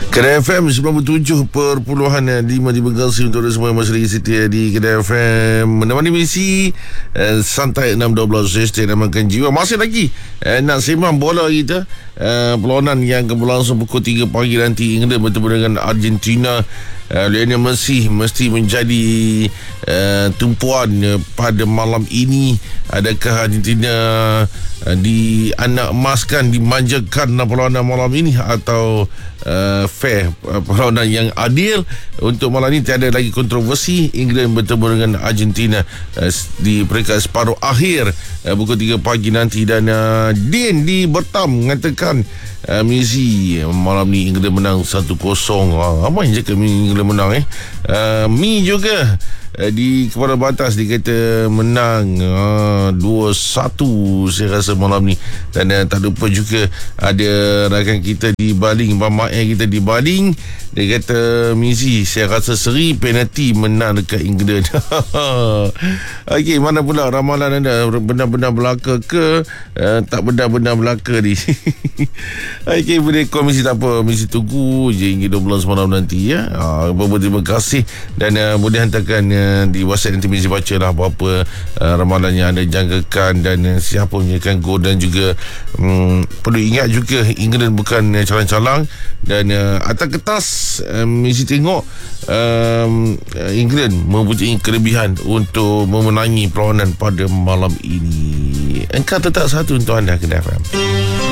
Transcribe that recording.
Kedai FM 97.5 di Bergasi untuk semua yang masih lagi setia di Kedai FM menemani misi santai 6.12 Estate namakan jiwa. Masih lagi nak sembang bola kita, perlawanan yang akan berlangsung pukul 3 pagi nanti, England bertemu dengan Argentina. Lionel Messi mesti menjadi tumpuan pada malam ini. Adakah Argentina dianak-emaskan, dimanjakan perlawanan malam ini, atau fair, perlawanan yang adil? Untuk malam ini tiada lagi kontroversi. England bertemu dengan Argentina di peringkat separuh akhir pukul 3 pagi nanti. Dan Din di Bertam mengatakan Messi malam ni England menang 1-0. Apa yang cakap England menang Mi juga di Kepala Batas dikata menang 2-1 saya rasa malam ni. Dan tak lupa juga ada rakan kita di baling, Mamak kita di baling, dia kata Messi saya rasa seri penalti menang dekat England. Okey, mana pula ramalan anda, benar-benar berlaku ke tak benar-benar berlaku ni? Okey, boleh call Messi, tak apa, Messi tunggu je hingga 12 malam nanti ya. Terima kasih. Dan boleh hantarkan di WhatsApp, nanti Messi baca lah apa-apa ramalan yang anda jangkakan dan siapa menyaksikan gol. Dan juga perlu ingat juga England bukan calang-calang. Dan atas kertas Messi tengok England mempunyai kelebihan untuk memenangi perlawanan pada malam ini. Engkau tetap satu untuk anda, Kedai FM.